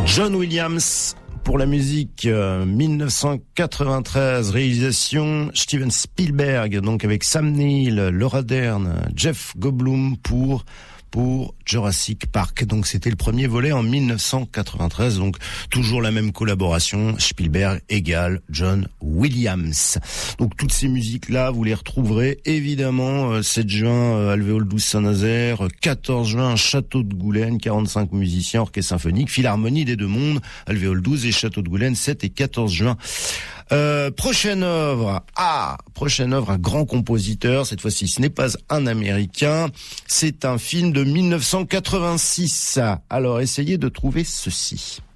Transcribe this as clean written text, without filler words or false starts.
John Williams pour la musique, 1993, réalisation Steven Spielberg, donc avec Sam Neill, Laura Dern, Jeff Goldblum pour Jurassic Park. Donc c'était le premier volet en 1993, donc toujours la même collaboration, Spielberg égale John Williams. Donc toutes ces musiques-là, vous les retrouverez évidemment 7 juin Alvéole 12 Saint-Nazaire, 14 juin Château de Goulaine, 45 musiciens, orchestre symphonique, Philharmonie des Deux Mondes, Alvéole 12 et Château de Goulaine 7 et 14 juin. Prochaine œuvre, un grand compositeur, cette fois-ci ce n'est pas un Américain, c'est un film de 1986. Alors essayez de trouver ceci.